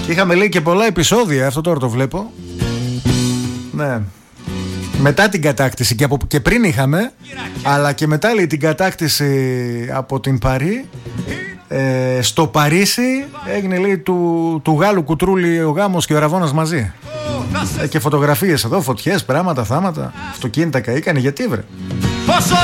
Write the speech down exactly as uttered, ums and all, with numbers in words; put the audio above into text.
Είχαμε λέει και πολλά επεισόδια, αυτό τώρα το βλέπω. Ναι. Μετά την κατάκτηση και, από, και πριν είχαμε, αλλά και μετά λέει την κατάκτηση από την Παρί. Ε, στο Παρίσι έγινε λέει του, του Γάλλου Κουτρούλη ο γάμος και ο Ραβώνας μαζί. Ε, και φωτογραφίες εδώ, φωτιές, πράγματα, θάματα. Αυτοκίνητα καήκανε, γιατί βρε.